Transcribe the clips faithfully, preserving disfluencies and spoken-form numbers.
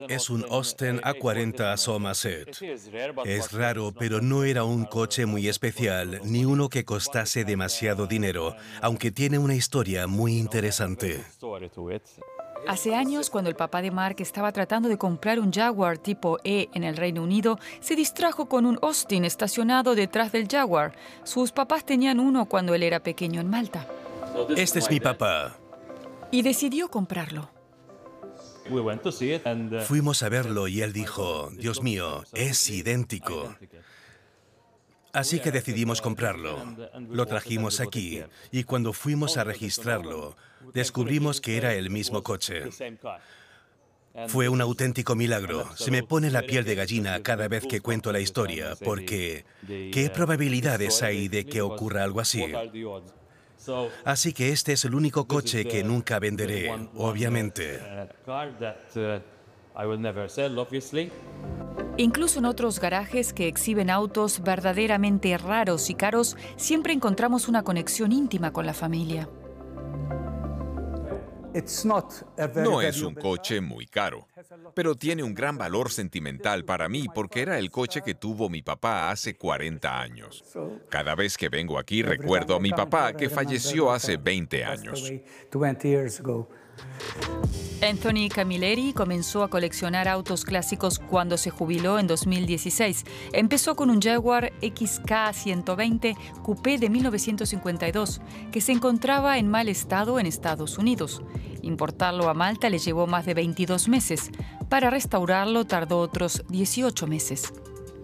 Es un Austin A cuarenta Somerset. Es raro, pero no era un coche muy especial, ni uno que costase demasiado dinero, aunque tiene una historia muy interesante. Hace años, cuando el papá de Mark estaba tratando de comprar un Jaguar tipo E en el Reino Unido, se distrajo con un Austin estacionado detrás del Jaguar. Sus papás tenían uno cuando él era pequeño en Malta. Este es mi papá. Y decidió comprarlo. Fuimos a verlo y él dijo, Dios mío, es idéntico. Así que decidimos comprarlo. Lo trajimos aquí y cuando fuimos a registrarlo, descubrimos que era el mismo coche. Fue un auténtico milagro. Se me pone la piel de gallina cada vez que cuento la historia, porque ¿qué probabilidades hay de que ocurra algo así? Así que este es el único coche que nunca venderé, obviamente. Incluso en otros garajes que exhiben autos verdaderamente raros y caros, siempre encontramos una conexión íntima con la familia. No es un coche muy caro, pero tiene un gran valor sentimental para mí porque era el coche que tuvo mi papá hace cuarenta años. Cada vez que vengo aquí recuerdo a mi papá que falleció hace veinte años. Anthony Camilleri comenzó a coleccionar autos clásicos cuando se jubiló en dos mil dieciséis. Empezó con un Jaguar X K ciento veinte Coupé de mil novecientos cincuenta y dos, que se encontraba en mal estado en Estados Unidos. Importarlo a Malta le llevó más de veintidós meses. Para restaurarlo tardó otros dieciocho meses.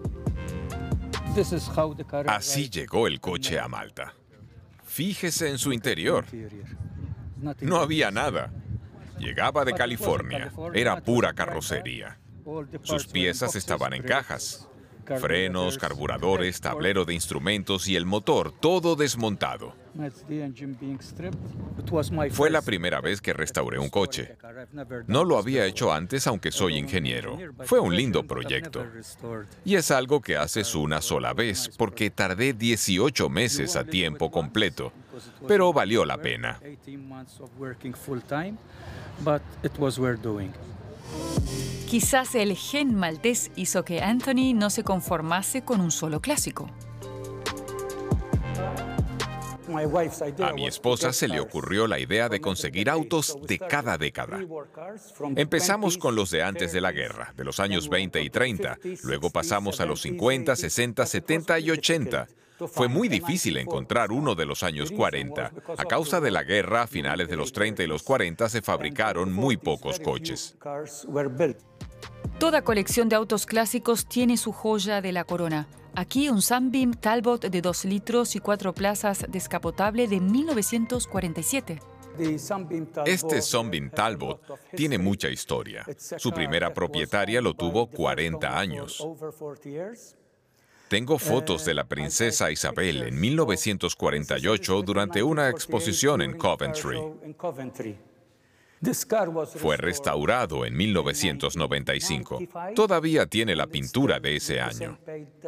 Así llegó el coche a Malta. Fíjese en su interior. No había nada. Llegaba de California. Era pura carrocería. Sus piezas estaban en cajas. Frenos, carburadores, tablero de instrumentos y el motor, todo desmontado. Fue la primera vez que restauré un coche. No lo había hecho antes, aunque soy ingeniero. Fue un lindo proyecto. Y es algo que haces una sola vez, porque tardé dieciocho meses a tiempo completo. Pero valió la pena. Quizás el gen maltés hizo que Anthony no se conformase con un solo clásico. A mi esposa se le ocurrió la idea de conseguir autos de cada década. Empezamos con los de antes de la guerra, de los años veinte y treinta. Luego pasamos a los cincuenta, sesenta, setenta y ochenta. Fue muy difícil encontrar uno de los años cuarenta. A causa de la guerra, a finales de los treinta y los cuarenta se fabricaron muy pocos coches. Toda colección de autos clásicos tiene su joya de la corona. Aquí un Sunbeam Talbot de dos litros y cuatro plazas descapotable de mil novecientos cuarenta y siete. Este Sunbeam Talbot tiene mucha historia. Su primera propietaria lo tuvo cuarenta años. Tengo fotos de la princesa Isabel en mil novecientos cuarenta y ocho durante una exposición en Coventry. Fue restaurado en mil novecientos noventa y cinco. Todavía tiene la pintura de ese año.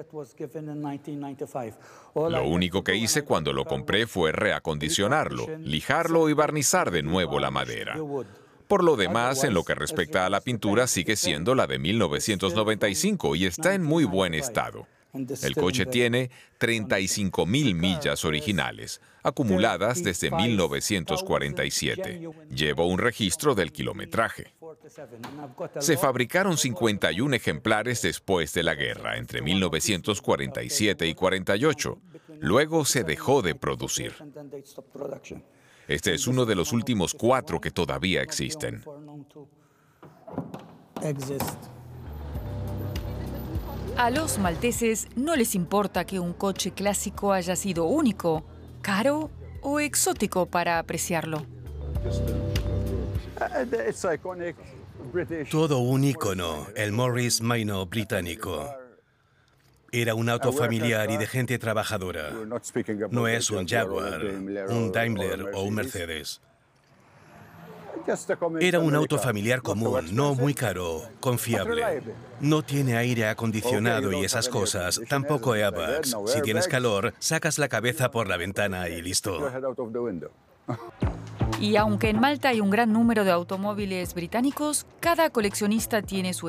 Lo único que hice cuando lo compré fue reacondicionarlo, lijarlo y barnizar de nuevo la madera. Por lo demás, en lo que respecta a la pintura, sigue siendo la de mil novecientos noventa y cinco y está en muy buen estado. El coche tiene treinta y cinco mil millas originales, acumuladas desde mil novecientos cuarenta y siete. Llevo un registro del kilometraje. Se fabricaron cincuenta y uno ejemplares después de la guerra, entre mil novecientos cuarenta y siete y cuarenta y ocho. Luego se dejó de producir. Este es uno de los últimos cuatro que todavía existen. A los malteses no les importa que un coche clásico haya sido único, caro o exótico para apreciarlo. Todo un ícono, el Morris Minor británico. Era un auto familiar y de gente trabajadora. No es un Jaguar, un Daimler o un Mercedes. Era un auto familiar común, no muy caro, confiable. No tiene aire acondicionado y esas cosas, tampoco airbags. Si tienes calor, sacas la cabeza por la ventana y listo. Y aunque en Malta hay un gran número de automóviles británicos, cada coleccionista tiene su